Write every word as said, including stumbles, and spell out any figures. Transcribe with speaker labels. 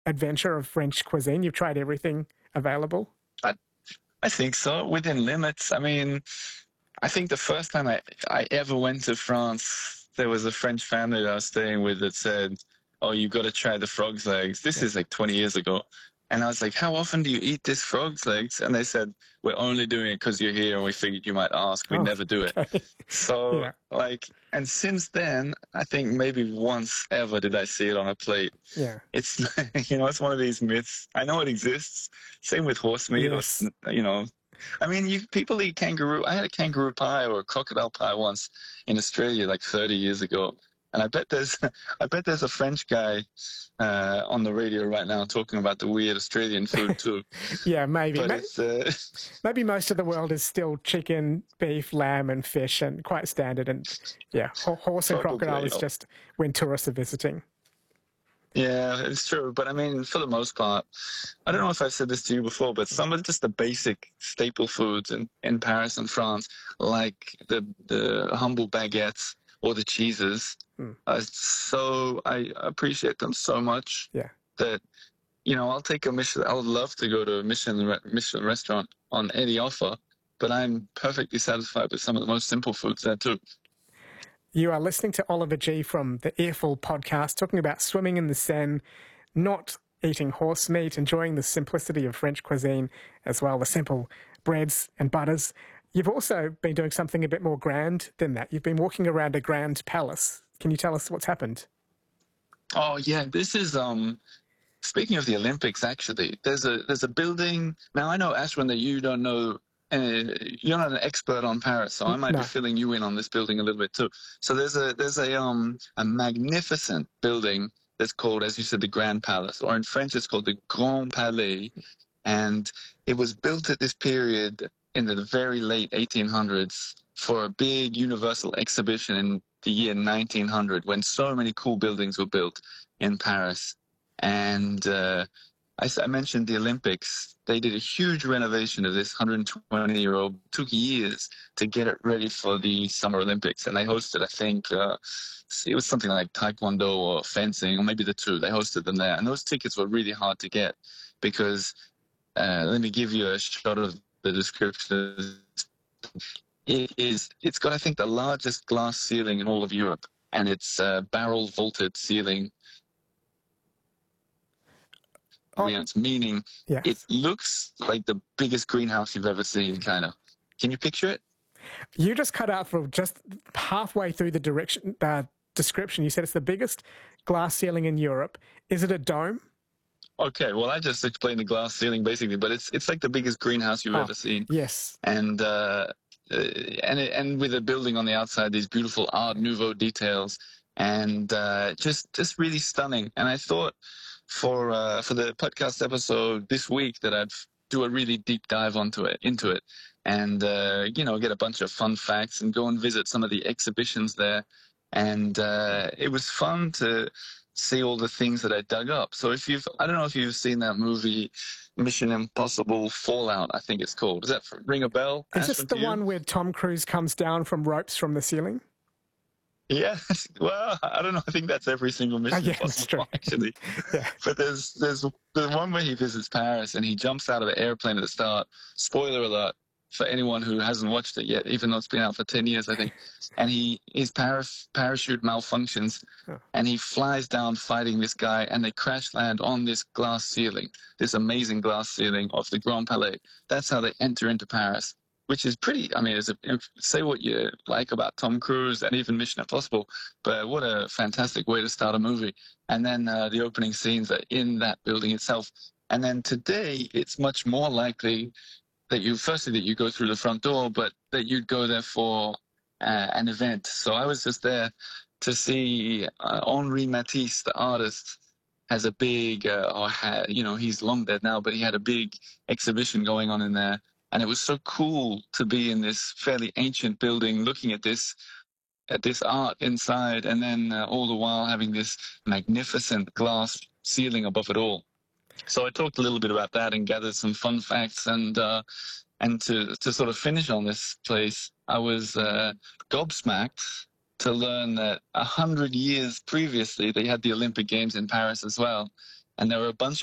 Speaker 1: adventure of French cuisine? You've tried everything available?
Speaker 2: I, I think so, within limits. I mean, I think the first time I, I ever went to France, there was a French family that I was staying with that said, oh, you got to try the frog's legs. This
Speaker 1: Yeah.
Speaker 2: is like twenty years ago. And I was like, how often do you eat this frog's legs? And they said, we're only doing it because you're here and we figured you might ask. We
Speaker 1: Oh,
Speaker 2: never do it.
Speaker 1: okay.
Speaker 2: So,
Speaker 1: Yeah.
Speaker 2: like, and since then, I think maybe once ever did I see it on a plate.
Speaker 1: Yeah.
Speaker 2: It's, you know, it's one of these myths. I know it exists. Same with horse meat,
Speaker 1: Yes.
Speaker 2: or, you know, I mean, you people eat kangaroo. I had a kangaroo pie or a crocodile pie once in Australia, like thirty years ago. And I bet there's, I bet there's a French guy uh, on the radio right now talking about the weird Australian food too.
Speaker 1: Yeah, maybe.
Speaker 2: But
Speaker 1: maybe,
Speaker 2: it's, uh,
Speaker 1: maybe most of the world is still chicken, beef, lamb, and fish, and quite standard. And yeah, ho- horse and
Speaker 2: Probably,
Speaker 1: crocodile is
Speaker 2: yeah.
Speaker 1: just when tourists are visiting.
Speaker 2: yeah, it's true. But I mean, for the most part, I don't know if I've said this to you before, but some of just the basic staple foods in, in Paris and France, like the the humble baguettes or the cheeses,
Speaker 1: Mm.
Speaker 2: are so I appreciate them so much.
Speaker 1: Yeah.
Speaker 2: That, you know, I'll take a Michelin. I would love to go to a Michelin Michelin restaurant on any offer, but I'm perfectly satisfied with some of the most simple foods there too.
Speaker 1: You are listening to Oliver G from the Earful podcast, talking about swimming in the Seine, not eating horse meat, enjoying the simplicity of French cuisine as well, the simple breads and butters. You've also been doing something a bit more grand than that. You've been walking around a grand palace. Can you tell us what's happened?
Speaker 2: Oh yeah, this is um. Speaking of the Olympics, actually, there's a there's a building. Now I know, Ashwin, that you don't know. Uh, you're not an expert on Paris, so I might
Speaker 1: No.
Speaker 2: be filling you in on this building a little bit too. So there's a there's a um a magnificent building that's called, as you said, the Grand Palace, or in French it's called the Grand Palais, and it was built at this period in the very late eighteen hundreds for a big universal exhibition in the year nineteen hundred, when so many cool buildings were built in Paris. And uh, I, I mentioned the Olympics. They did a huge renovation of this one hundred twenty year old. It took years to get it ready for the Summer Olympics. And they hosted, I think, uh, it was something like Taekwondo or fencing, or maybe the two. They hosted them there. And those tickets were really hard to get because, uh, let me give you a shot of the description. It is, it's got, I think, the largest glass ceiling in all of Europe. And it's a barrel vaulted ceiling.
Speaker 1: Oh,
Speaker 2: Meaning
Speaker 1: yes.
Speaker 2: it looks like the biggest greenhouse you've ever seen, kind of. Can you picture it?
Speaker 1: You just cut out for just halfway through the direction uh, description. You said it's the biggest glass ceiling in Europe. Is it a dome?
Speaker 2: Okay, well, I just explained the glass ceiling basically, but it's it's like the biggest greenhouse you've
Speaker 1: Oh,
Speaker 2: ever seen.
Speaker 1: Yes.
Speaker 2: And uh, uh, and it, and with a building on the outside, these beautiful Art Nouveau details, and uh, just just really stunning. And I thought for uh, for the podcast episode this week that I'd do a really deep dive onto it, into it, and uh, you know, get a bunch of fun facts and go and visit some of the exhibitions there. And uh, it was fun to see all the things that I dug up. So if you've, I don't know if you've seen that movie, Mission Impossible Fallout, I think it's called. Does that ring a bell?
Speaker 1: Is this
Speaker 2: Ashwin,
Speaker 1: the
Speaker 2: to you?
Speaker 1: one where Tom Cruise comes down from ropes from the ceiling?
Speaker 2: Yeah, well, I don't know. I think that's every single Mission
Speaker 1: Oh, yeah, that's
Speaker 2: Impossible,
Speaker 1: true.
Speaker 2: actually.
Speaker 1: Yeah.
Speaker 2: But there's there's the one where he visits Paris and he jumps out of the airplane at the start. Spoiler alert for anyone who hasn't watched it yet, even though it's been out for ten years, I think. And he his paras, parachute malfunctions,
Speaker 1: Oh.
Speaker 2: and he flies down fighting this guy, and they crash land on this glass ceiling, this amazing glass ceiling of the Grand Palais. That's how they enter into Paris, which is pretty, I mean, it's a, say what you like about Tom Cruise and even Mission Impossible, but what a fantastic way to start a movie. And then uh, the opening scenes are in that building itself. And then today, it's much more likely that you, firstly, that you go through the front door, but that you'd go there for uh, an event. So I was just there to see uh, Henri Matisse, the artist, has a big, uh, or had, you know, he's long dead now, but he had a big exhibition going on in there. And it was so cool to be in this fairly ancient building, looking at this, at this art inside, and then uh, all the while having this magnificent glass ceiling above it all. So I talked a little bit about that and gathered some fun facts. And uh, and to to sort of finish on this place, I was uh, gobsmacked to learn that a hundred years previously they had the Olympic Games in Paris as well. and there were a bunch